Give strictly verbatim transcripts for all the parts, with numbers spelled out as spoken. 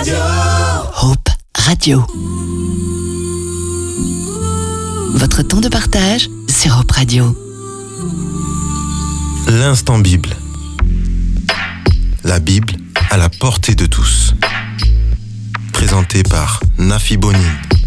Radio. Hope Radio. Votre temps de partage sur Hope Radio. L'instant Bible. La Bible à la portée de tous. Présenté par Nafi Bonin.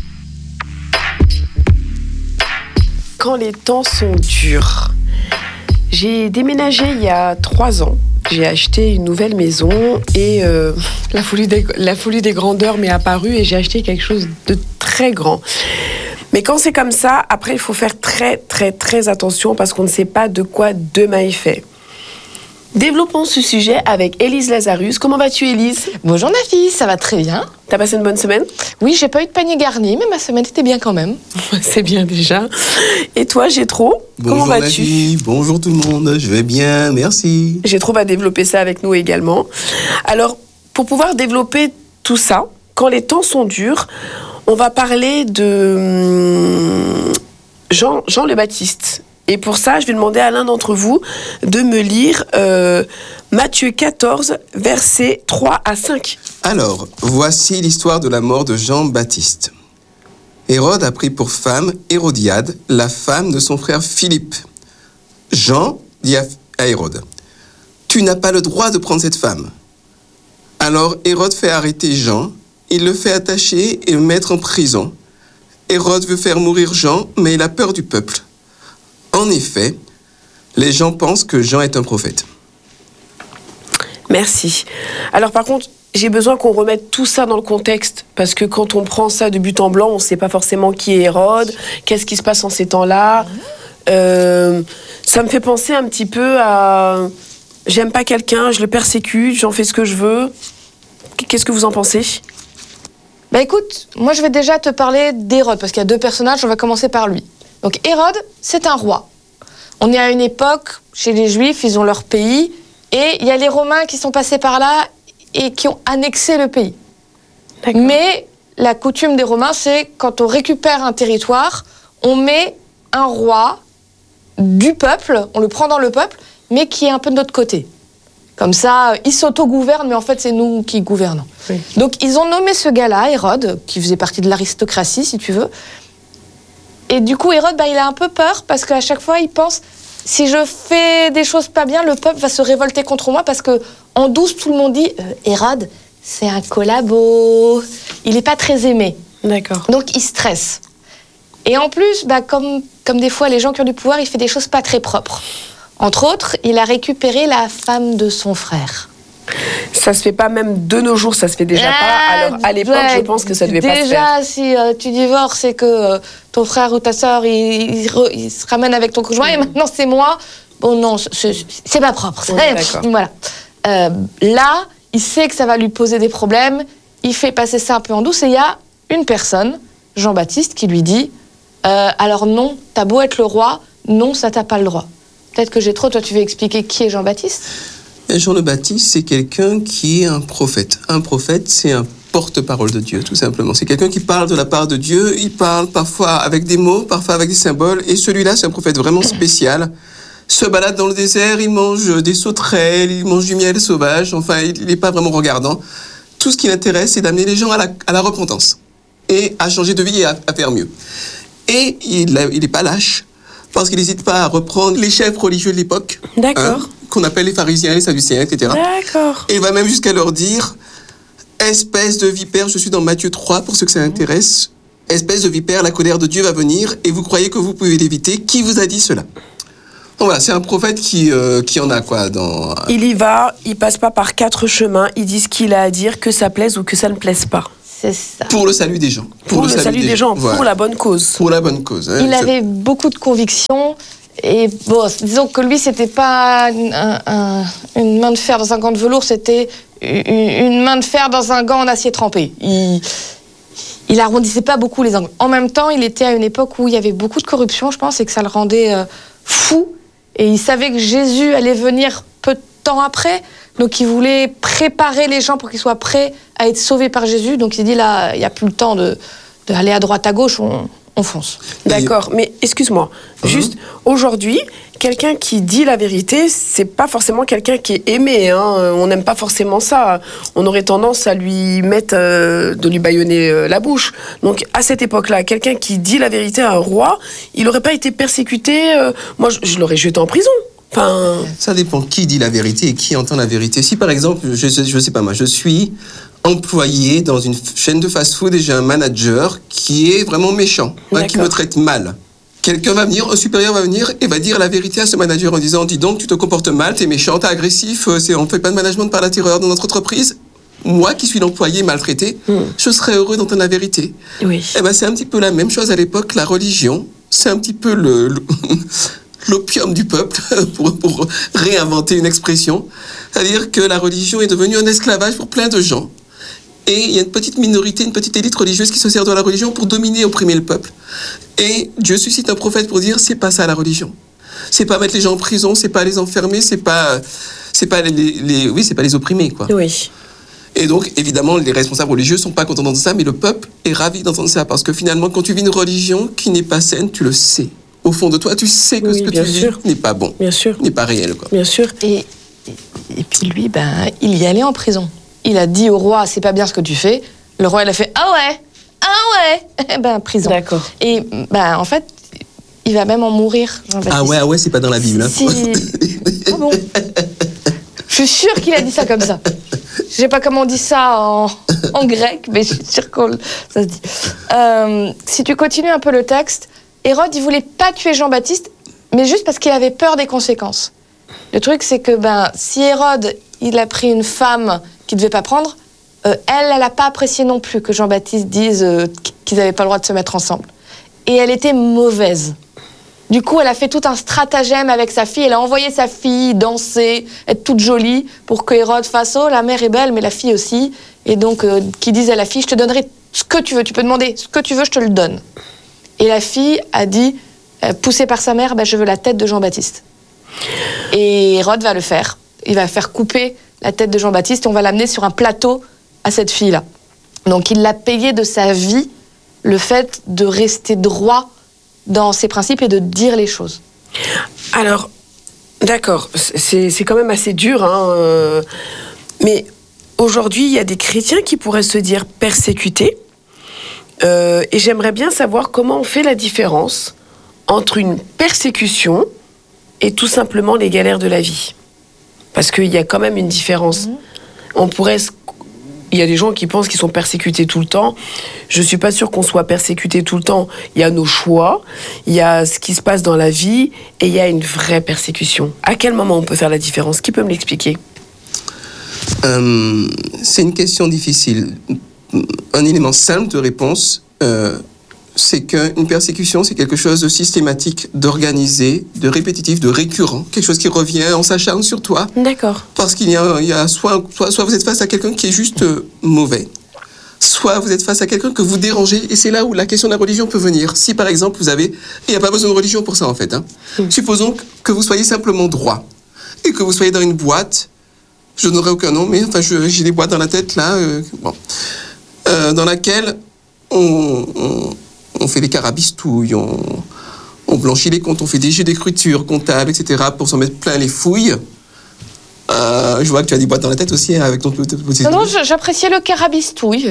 Quand les temps sont durs. J'ai déménagé il y a trois ans. J'ai acheté une nouvelle maison et euh, la, folie des, la folie des grandeurs m'est apparue et j'ai acheté quelque chose de très grand. Mais quand c'est comme ça, après il faut faire très très très attention parce qu'on ne sait pas de quoi demain est fait. Développons ce sujet avec Élise Lazarus. Comment vas-tu, Élise ? Bonjour Nafi, ça va très bien. T'as passé une bonne semaine ? Oui, j'ai pas eu de panier garni, mais ma semaine était bien quand même. C'est bien déjà. Et toi, Gétro ? Bonjour, comment vas-tu ? Nafi. Bonjour tout le monde, je vais bien, merci. Gétro va développer ça avec nous également. Alors, pour pouvoir développer tout ça, quand les temps sont durs, on va parler de Jean, Jean le Baptiste. Et pour ça, je vais demander à l'un d'entre vous de me lire euh, Matthieu quatorze, versets trois à cinq. Alors, voici l'histoire de la mort de Jean-Baptiste. Hérode a pris pour femme Hérodiade, la femme de son frère Philippe. Jean dit à Hérode, « Tu n'as pas le droit de prendre cette femme. » Alors Hérode fait arrêter Jean, il le fait attacher et le mettre en prison. Hérode veut faire mourir Jean, mais il a peur du peuple. En effet, les gens pensent que Jean est un prophète. Merci. Alors par contre, j'ai besoin qu'on remette tout ça dans le contexte, parce que quand on prend ça de but en blanc, on ne sait pas forcément qui est Hérode, qu'est-ce qui se passe en ces temps-là. Euh, ça me fait penser un petit peu à... J'aime pas quelqu'un, je le persécute, j'en fais ce que je veux. Qu'est-ce que vous en pensez ? Bah écoute, moi je vais déjà te parler d'Hérode, parce qu'il y a deux personnages, on va commencer par lui. Donc Hérode, c'est un roi. On est à une époque, chez les Juifs, ils ont leur pays, et il y a les Romains qui sont passés par là et qui ont annexé le pays. D'accord. Mais la coutume des Romains, c'est quand on récupère un territoire, on met un roi du peuple, on le prend dans le peuple, mais qui est un peu de notre côté. Comme ça, ils s'auto-gouvernent, mais en fait, c'est nous qui gouvernons. Oui. Donc, ils ont nommé ce gars-là, Hérode, qui faisait partie de l'aristocratie, si tu veux. Et du coup, Hérode, bah, il a un peu peur, parce qu'à chaque fois, il pense, si je fais des choses pas bien, le peuple va se révolter contre moi, parce qu'en douce, tout le monde dit, euh, Hérode, c'est un collabo, il n'est pas très aimé. D'accord. Donc, il stresse. Et en plus, bah, comme, comme des fois, les gens qui ont du pouvoir, il fait des choses pas très propres. Entre autres, il a récupéré la femme de son frère. Ça se fait pas même de nos jours, ça se fait déjà euh, pas. Alors à l'époque, ouais, je pense que ça devait pas se faire. Déjà, si euh, tu divorces et que euh, ton frère ou ta sœur, il, il, il, il se ramène avec ton conjoint, mmh. et maintenant c'est moi, bon non, c'est, c'est pas propre. Oui, d'accord. Voilà. Euh, là, il sait que ça va lui poser des problèmes, il fait passer ça un peu en douce, et il y a une personne, Jean-Baptiste, qui lui dit euh, alors non, t'as beau être le roi, non, ça t'a pas le droit. Peut-être que j'ai trop, toi tu veux expliquer qui est Jean-Baptiste ? Jean le Baptiste, c'est quelqu'un qui est un prophète. Un prophète, c'est un porte-parole de Dieu, tout simplement. C'est quelqu'un qui parle de la part de Dieu. Il parle parfois avec des mots, parfois avec des symboles. Et celui-là, c'est un prophète vraiment spécial. Se balade dans le désert, il mange des sauterelles, il mange du miel sauvage. Enfin, il n'est pas vraiment regardant. Tout ce qui l'intéresse, c'est d'amener les gens à la, à la repentance et à changer de vie et à, à faire mieux. Et il n'est pas lâche, parce qu'il n'hésite pas à reprendre les chefs religieux de l'époque. D'accord. Hein, qu'on appelle les pharisiens, les sadducéens, et cetera. D'accord. Et il va même jusqu'à leur dire, espèce de vipère, je suis dans Matthieu trois, pour ceux que ça intéresse, espèce de vipère, la colère de Dieu va venir, et vous croyez que vous pouvez l'éviter. Qui vous a dit cela ? Donc voilà, c'est un prophète qui, euh, qui en a quoi dans... Il y va, il passe pas par quatre chemins, il dit ce qu'il a à dire, que ça plaise ou que ça ne plaise pas. C'est ça. Pour le salut des gens. Pour, pour le salut, salut des, des gens, voilà. Pour la bonne cause. Pour la bonne cause. Hein, il ça... avait beaucoup de convictions. Et bon, disons que lui, c'était pas un, un, une main de fer dans un gant de velours, c'était une, une main de fer dans un gant en acier trempé. Il, il arrondissait pas beaucoup les angles. En même temps, il était à une époque où il y avait beaucoup de corruption, je pense, et que ça le rendait euh, fou. Et il savait que Jésus allait venir peu de temps après, donc il voulait préparer les gens pour qu'ils soient prêts à être sauvés par Jésus. Donc il dit là, il n'y a plus le temps de, d'aller à droite à gauche, on, on fonce. D'accord, mais excuse-moi, Mhm. juste aujourd'hui, quelqu'un qui dit la vérité, c'est pas forcément quelqu'un qui est aimé. Hein. On n'aime pas forcément ça. On aurait tendance à lui mettre, euh, de lui bâillonner euh, la bouche. Donc à cette époque-là, quelqu'un qui dit la vérité à un roi, il n'aurait pas été persécuté. euh, moi, je, je l'aurais jeté en prison. Enfin, Ça dépend qui dit la vérité et qui entend la vérité. Si par exemple, je, je, je sais pas moi, je suis employé dans une chaîne de fast-food et j'ai un manager qui est vraiment méchant, hein, qui D'accord. me traite mal. Quelqu'un va venir, un supérieur va venir et va dire la vérité à ce manager en disant « Dis donc, tu te comportes mal, t'es méchant, t'es agressif, euh, c'est, on ne fait pas de management par la terreur dans notre entreprise. » Moi, qui suis l'employé maltraité, Hmm. je serais heureux d'entendre la vérité. oui. Eh ben, c'est un petit peu la même chose à l'époque. La religion, c'est un petit peu le, le- l'opium du peuple, pour, pour réinventer une expression. C'est-à-dire que la religion est devenue un esclavage pour plein de gens. Et il y a une petite minorité, une petite élite religieuse qui se sert de la religion pour dominer et opprimer le peuple. Et Dieu suscite un prophète pour dire, c'est pas ça la religion. C'est pas mettre les gens en prison, c'est pas les enfermer, c'est pas, c'est pas les, les- oui, c'est pas les opprimer, quoi. Oui. Et donc, évidemment, les responsables religieux sont pas contents d'entendre ça, mais le peuple est ravi d'entendre ça. Parce que finalement, quand tu vis une religion qui n'est pas saine, tu le sais. Au fond de toi, tu sais que Oui, ce que bien tu sûr. vis n'est pas bon, Bien sûr. n'est pas réel, quoi. Bien sûr. Et, et puis lui, ben, il y allait en prison. Il a dit au roi, c'est pas bien ce que tu fais. Le roi, il a fait, ah ouais, ah ouais, ben, prison. D'accord. Et ben, en fait, il va même en mourir, Jean-Baptiste. Ah ouais, ah ouais, c'est pas dans la Bible. Hein. Si. Ah bon. Je suis sûre qu'il a dit ça comme ça. Je sais pas comment on dit ça en, en grec, mais je suis sûre que ça se dit. Euh, si tu continues un peu le texte, Hérode, il voulait pas tuer Jean-Baptiste, mais juste parce qu'il avait peur des conséquences. Le truc, c'est que ben, si Hérode, il a pris une femme qu'il devait pas prendre, euh, elle, elle a pas apprécié non plus que Jean-Baptiste dise euh, qu'ils avaient pas le droit de se mettre ensemble. Et elle était mauvaise. Du coup, elle a fait tout un stratagème avec sa fille. Elle a envoyé sa fille danser, être toute jolie, pour que Hérode fasse « Oh, la mère est belle, mais la fille aussi. » Et donc, euh, qui disait à la fille « Je te donnerai ce que tu veux. Tu peux demander ce que tu veux, je te le donne. » Et la fille a dit, euh, poussée par sa mère, bah, « Je veux la tête de Jean-Baptiste. » Et Hérode va le faire. Il va faire couper la tête de Jean-Baptiste et on va l'amener sur un plateau à cette fille-là. Donc, il l'a payé de sa vie le fait de rester droit dans ses principes et de dire les choses. Alors, d'accord, c'est, c'est quand même assez dur, hein, euh, mais aujourd'hui, il y a des chrétiens qui pourraient se dire persécutés, euh, et j'aimerais bien savoir comment on fait la différence entre une persécution et tout simplement les galères de la vie. Parce qu'il y a quand même une différence. Mmh. On pourrait... Il y a des gens qui pensent qu'ils sont persécutés tout le temps. Je ne suis pas sûre qu'on soit persécutés tout le temps. Il y a nos choix, il y a ce qui se passe dans la vie, et il y a une vraie persécution. À quel moment on peut faire la différence ? Qui peut me l'expliquer ? euh, C'est une question difficile. Un élément simple de réponse, euh, c'est qu'une persécution, c'est quelque chose de systématique, d'organisé, de répétitif, de récurrent. Quelque chose qui revient, on s'acharne sur toi. D'accord. Parce qu'il y a, il y a soit, soit, soit vous êtes face à quelqu'un qui est juste euh, mauvais, soit vous êtes face à quelqu'un que vous dérangez, et c'est là où la question de la religion peut venir. Si par exemple vous avez... Il n'y a pas besoin de religion pour ça en fait. Hein. Mmh. Supposons que vous soyez simplement droit, et que vous soyez dans une boîte, je n'aurai aucun nom, mais enfin je, j'ai des boîtes dans la tête là, euh, bon, euh, dans laquelle on... on On fait des carabistouilles, on, on blanchit les comptes, on fait des jeux d'écriture comptables, et cetera pour s'en mettre plein les fouilles. Euh, je vois que tu as des boîtes dans la tête aussi hein, avec ton... Non, non, j'appréciais le carabistouille.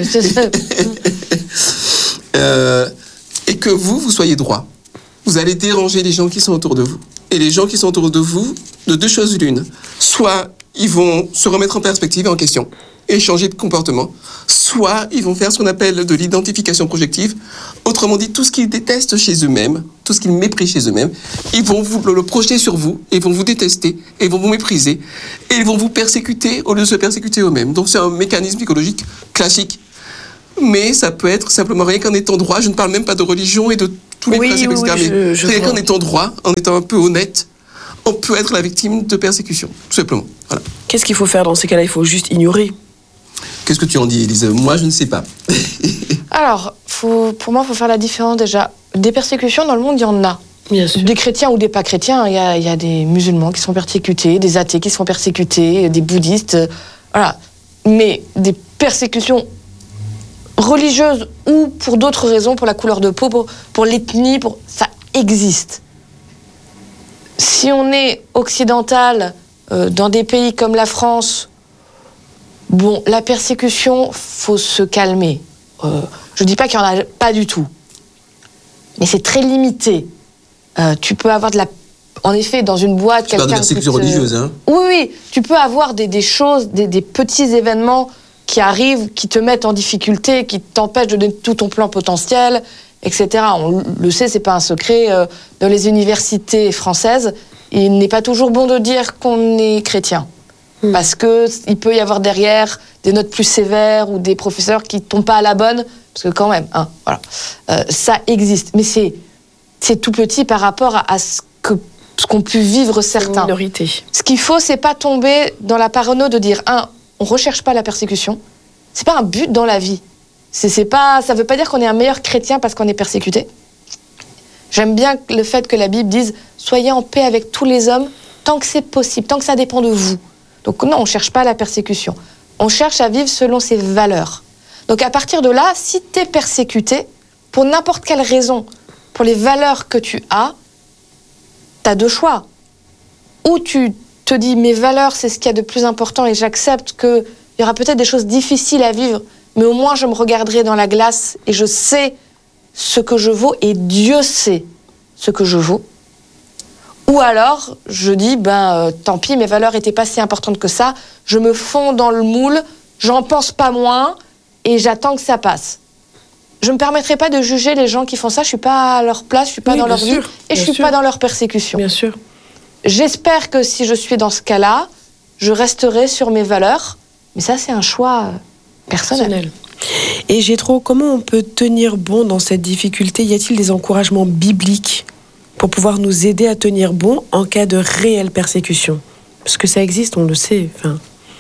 euh, et que vous, vous soyez droit. Vous allez déranger les gens qui sont autour de vous. Et les gens qui sont autour de vous, de deux choses l'une. Soit ils vont se remettre en perspective et en question, et changer de comportement, soit ils vont faire ce qu'on appelle de l'identification projective, autrement dit, tout ce qu'ils détestent chez eux-mêmes, tout ce qu'ils méprisent chez eux-mêmes, ils vont vous le projeter sur vous, et vont vous détester, et vont vous mépriser, et ils vont vous persécuter au lieu de se persécuter eux-mêmes. Donc c'est un mécanisme psychologique classique, mais ça peut être simplement rien qu'en étant droit, je ne parle même pas de religion et de tous les oui, principes, oui, et cetera, oui, mais je, je rien vois. qu'en étant droit, en étant un peu honnête, on peut être la victime de persécution, tout simplement. Voilà. Qu'est-ce qu'il faut faire dans ces cas-là ? Il faut juste ignorer. Qu'est-ce que tu en dis, Élise ? Moi, je ne sais pas. Alors, faut, pour moi, il faut faire la différence déjà. Des persécutions dans le monde, il y en a. Bien sûr. Des chrétiens ou des pas chrétiens, il y a, il y a des musulmans qui sont persécutés, des athées qui sont persécutés, des bouddhistes, euh, voilà. Mais des persécutions religieuse ou pour d'autres raisons, pour la couleur de peau, pour, pour l'ethnie, pour... ça existe. Si on est occidental, euh, dans des pays comme la France, bon, la persécution, faut se calmer. Euh, je ne dis pas qu'il n'y en a pas du tout, mais c'est très limité. Euh, tu peux avoir de la... En effet, dans une boîte... Tu parles de persécution te... religieuse, hein? Oui, oui, tu peux avoir des, des choses, des, des petits événements qui arrivent, qui te mettent en difficulté, qui t'empêchent de donner tout ton plan potentiel, et cetera. On le sait, c'est pas un secret. Euh, dans les universités françaises, il n'est pas toujours bon de dire qu'on est chrétien. Mmh. Parce qu'il peut y avoir derrière des notes plus sévères ou des professeurs qui ne tombent pas à la bonne. Parce que quand même, hein, voilà. Euh, ça existe. Mais c'est, c'est tout petit par rapport à, à ce, que, ce qu'ont pu vivre certains. Une minorité. Ce qu'il faut, c'est pas tomber dans la parano de dire, un, on recherche pas la persécution. C'est pas un but dans la vie. C'est, c'est pas, ça veut pas dire qu'on est un meilleur chrétien parce qu'on est persécuté. J'aime bien le fait que la Bible dise « Soyez en paix avec tous les hommes tant que c'est possible, tant que ça dépend de vous ». Donc non, on ne cherche pas la persécution. On cherche à vivre selon ses valeurs. Donc à partir de là, si tu es persécuté, pour n'importe quelle raison, pour les valeurs que tu as, tu as deux choix. Ou tu te dis « Mes valeurs, c'est ce qu'il y a de plus important et j'accepte qu'il y aura peut-être des choses difficiles à vivre, mais au moins je me regarderai dans la glace et je sais ce que je vaux et Dieu sait ce que je vaux. » Ou alors, je dis, ben, euh, tant pis, mes valeurs n'étaient pas si importantes que ça, je me fonds dans le moule, j'en pense pas moins, et j'attends que ça passe. Je ne me permettrai pas de juger les gens qui font ça, je ne suis pas à leur place, je ne suis pas oui, dans leur sûr, vie, et je ne suis sûr. pas dans leur persécution. Bien sûr. J'espère que si je suis dans ce cas-là, je resterai sur mes valeurs, mais ça, c'est un choix personnel. personnel. Et Jétro, comment on peut tenir bon dans cette difficulté? Y a-t-il des encouragements bibliques pour pouvoir nous aider à tenir bon en cas de réelle persécution? Parce que ça existe, on le sait. Enfin...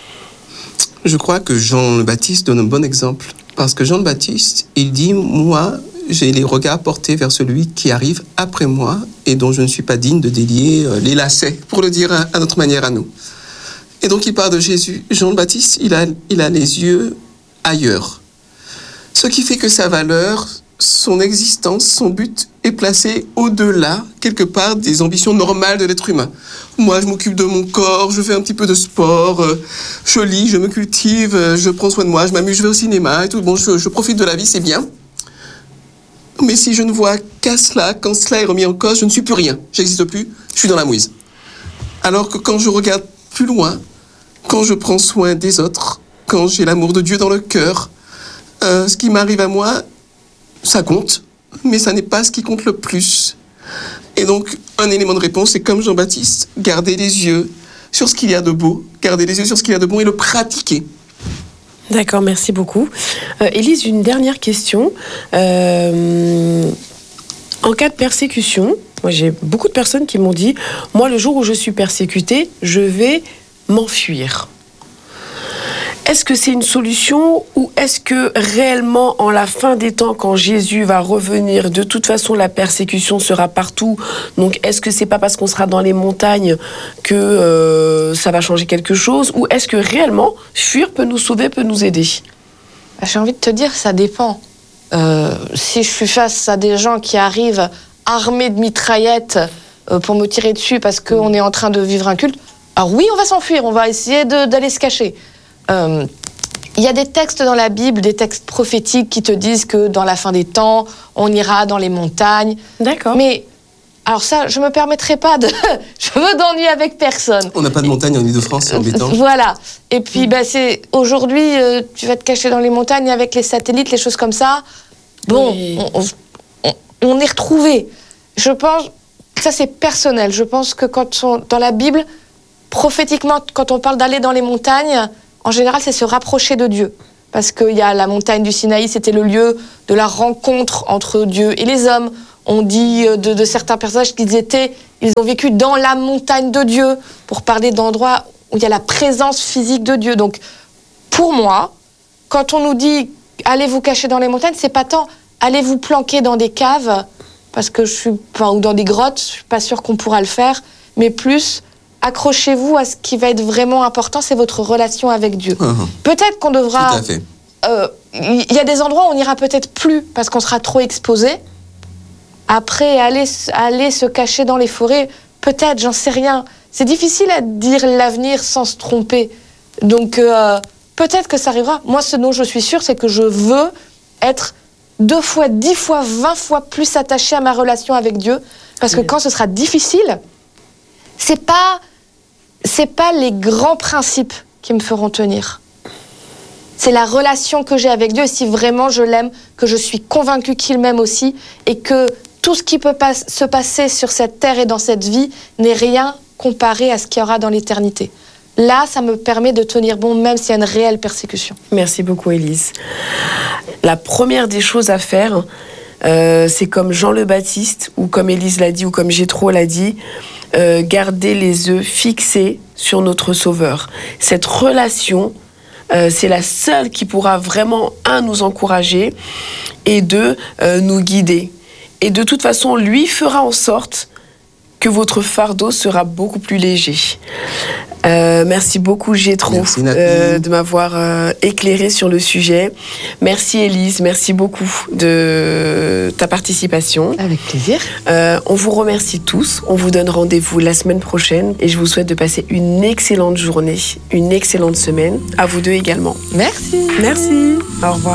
Je crois que Jean le Baptiste donne un bon exemple. Parce que Jean le Baptiste, il dit, moi, j'ai les regards portés vers celui qui arrive après moi et dont je ne suis pas digne de délier euh, les lacets, pour le dire à, à notre manière à nous. Et donc il parle de Jésus. Jean le Baptiste, il a, il a les yeux ailleurs. Ce qui fait que sa valeur, son existence, son but est placé au-delà, quelque part, des ambitions normales de l'être humain. Moi, je m'occupe de mon corps, je fais un petit peu de sport, euh, je lis, je me cultive, euh, je prends soin de moi, je m'amuse, je vais au cinéma et tout. Bon, je, je profite de la vie, c'est bien. Mais si je ne vois qu'à cela, quand cela est remis en cause, je ne suis plus rien. J'existe plus, je suis dans la mouise. Alors que quand je regarde plus loin, quand je prends soin des autres, quand j'ai l'amour de Dieu dans le cœur, euh, ce qui m'arrive à moi, ça compte, mais ça n'est pas ce qui compte le plus. Et donc, un élément de réponse, c'est comme Jean-Baptiste, garder les yeux sur ce qu'il y a de beau, garder les yeux sur ce qu'il y a de bon et le pratiquer. D'accord, merci beaucoup. Euh, Élise, une dernière question. Euh, en cas de persécution, moi j'ai beaucoup de personnes qui m'ont dit, moi le jour où je suis persécutée, je vais m'enfuir. Est-ce que c'est une solution ou est-ce que réellement, en la fin des temps, quand Jésus va revenir, de toute façon, la persécution sera partout? Donc, est-ce que c'est pas parce qu'on sera dans les montagnes que euh, ça va changer quelque chose? Ou est-ce que réellement, fuir peut nous sauver, peut nous aider? J'ai envie de te dire, ça dépend. Euh, si je suis face à des gens qui arrivent armés de mitraillettes euh, pour me tirer dessus parce qu'on est en train de vivre un culte, alors oui, on va s'enfuir, on va essayer de, d'aller se cacher. Il euh, y a des textes dans la Bible, des textes prophétiques qui te disent que dans la fin des temps, on ira dans les montagnes. D'accord. Mais, alors ça, je me permettrai pas de... je veux d'ennuyer avec personne. On n'a pas de montagne en Ile-de-France, c'est embêtant. Voilà. Et puis, bah, c'est... Aujourd'hui, euh, tu vas te cacher dans les montagnes avec les satellites, les choses comme ça. Bon, oui. on, on, on est retrouvés. Je pense... Ça, c'est personnel. Je pense que quand on, dans la Bible, prophétiquement, quand on parle d'aller dans les montagnes... En général, c'est se rapprocher de Dieu. Parce qu'il y a la montagne du Sinaï, c'était le lieu de la rencontre entre Dieu et les hommes. On dit de, de certains personnages qu'ils étaient, ils ont vécu dans la montagne de Dieu, pour parler d'endroits où il y a la présence physique de Dieu. Donc, pour moi, quand on nous dit « allez vous cacher dans les montagnes », c'est pas tant « allez vous planquer dans des caves », parce que je suis, enfin, ou dans des grottes, je suis pas sûre qu'on pourra le faire, mais plus... accrochez-vous à ce qui va être vraiment important, c'est votre relation avec Dieu. Mmh. Peut-être qu'on devra euh, il y a des endroits où on n'ira peut-être plus parce qu'on sera trop exposé. Après, aller, aller se cacher dans les forêts, peut-être, j'en sais rien. C'est difficile à dire l'avenir sans se tromper. Donc, euh, peut-être que ça arrivera. Moi, ce dont je suis sûre, c'est que je veux être deux fois, dix fois, vingt fois plus attachée à ma relation avec Dieu. Parce que quand ce sera difficile, c'est pas, c'est pas les grands principes qui me feront tenir. C'est la relation que j'ai avec Dieu. Et si vraiment je l'aime, que je suis convaincue qu'il m'aime aussi, et que tout ce qui peut pas se passer sur cette terre et dans cette vie n'est rien comparé à ce qu'il y aura dans l'éternité. Là, ça me permet de tenir bon, même s'il y a une réelle persécution. Merci beaucoup, Élise. La première des choses à faire, euh, c'est comme Jean le Baptiste, ou comme Élise l'a dit, ou comme Jétro l'a dit, euh, garder les yeux fixés sur notre Sauveur. Cette relation, euh, c'est la seule qui pourra vraiment, un, nous encourager, et deux, euh, nous guider. Et de toute façon, lui fera en sorte que votre fardeau sera beaucoup plus léger. Euh, merci beaucoup, Jétro, euh, de m'avoir euh, éclairé sur le sujet. Merci, Élise, merci beaucoup de ta participation. Avec plaisir. Euh, on vous remercie tous. On vous donne rendez-vous la semaine prochaine et je vous souhaite de passer une excellente journée, une excellente semaine. À vous deux également. Merci. Merci. Au revoir.